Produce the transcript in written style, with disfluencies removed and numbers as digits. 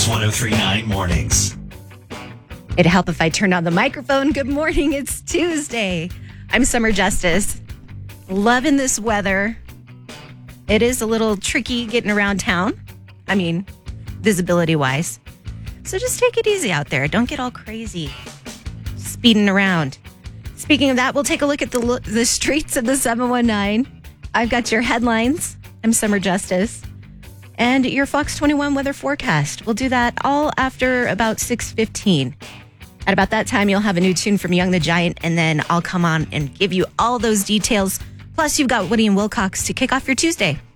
Kicks 103.9 Mornings. It'd help if I turned on the microphone. Good morning. It's Tuesday. I'm Summer Justice. Loving this weather. It is a little tricky getting around town. I mean, visibility-wise. So just take it easy out there. Don't get all crazy speeding around. Speaking of that, we'll take a look at the streets of the 719. I've got your headlines. I'm Summer Justice. And your Fox 21 weather forecast. We'll do that all after about 6:15. At about that time, you'll have a new tune from Young the Giant, and then I'll come on and give you all those details. Plus, you've got Woody and Wilcox to kick off your Tuesday.